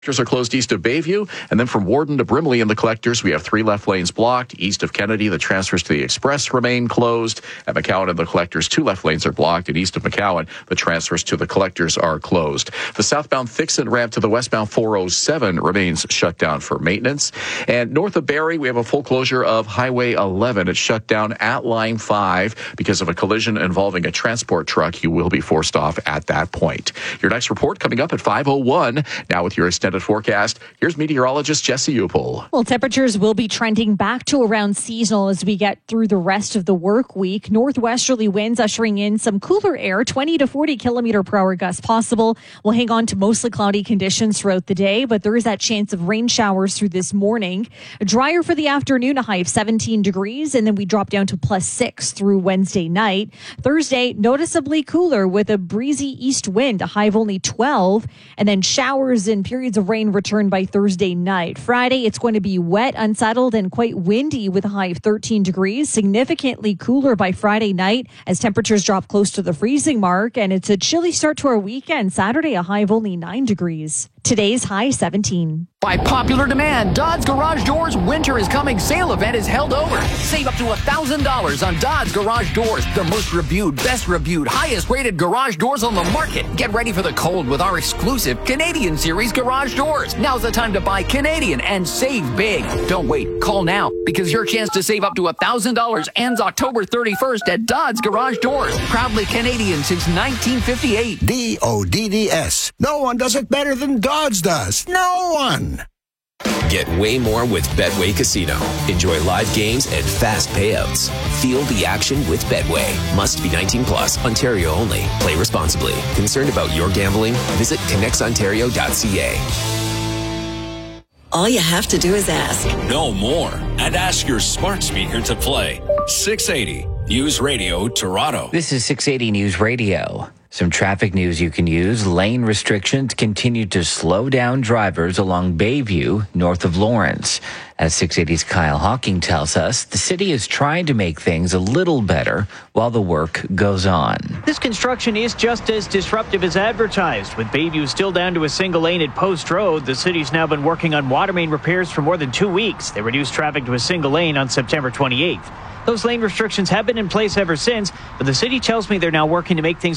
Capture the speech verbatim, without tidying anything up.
Collectors are closed east of Bayview, and then from Warden to Brimley in the collectors, we have three left lanes blocked. East of Kennedy, the transfers to the Express remain closed. At McCowan and the collectors, two left lanes are blocked, and east of McCowan, the transfers to the collectors are closed. The southbound Thixon ramp to the westbound four oh seven remains shut down for maintenance. And north of Barrie, we have a full closure of Highway eleven. It's shut down at line five because of a collision involving a transport truck. You will be forced off at that point. Your next report coming up at five oh one. Now with your extended forecast, here's meteorologist Jesse Upel. Well, temperatures will be trending back to around seasonal as we get through the rest of the work week. Northwesterly winds ushering in some cooler air, twenty to forty kilometer per hour gusts possible. We'll hang on to mostly cloudy conditions throughout the day, but there is that chance of rain showers through this morning. Drier for the afternoon, a high of seventeen degrees, and then we drop down to plus six through Wednesday night. Thursday, noticeably cooler with a breezy east wind, a high of only twelve, and then showers and periods of rain return by Thursday night. Friday, it's going to be wet, unsettled, and quite windy with a high of thirteen degrees. Significantly cooler by Friday night as temperatures drop close to the freezing mark, and it's a chilly start to our weekend. Saturday, a high of only nine degrees. Today's high seventeen. By popular demand, Dodd's Garage Doors Winter is Coming sale event is held over. Save up to one thousand dollars on Dodd's Garage Doors, the most reviewed, best reviewed, highest rated garage doors on the market. Get ready for the cold with our exclusive Canadian Series garage doors. Now's the time to buy Canadian and save big. Don't wait. Call now because your chance to save up to one thousand dollars ends October thirty-first at Dodd's Garage Doors. Proudly Canadian since nineteen fifty-eight. D O D D S. No one does it better than Dodds does. No one. Get way more with Betway Casino. Enjoy live games and fast payouts. Feel the action with Betway. Must be nineteen plus, Ontario only. Play responsibly. Concerned about your gambling? Visit connects ontario dot c a. All you have to do is ask. No more. And ask your smart speaker to play six eighty News Radio Toronto. This is six eighty News Radio. Some traffic news you can use. Lane restrictions continue to slow down drivers along Bayview, north of Lawrence. As six eighty's Kyle Hawking tells us, the city is trying to make things a little better while the work goes on. This construction is just as disruptive as advertised. With Bayview still down to a single lane at Post Road, the city's now been working on water main repairs for more than two weeks. They reduced traffic to a single lane on September twenty-eighth. Those lane restrictions have been in place ever since, but the city tells me they're now working to make things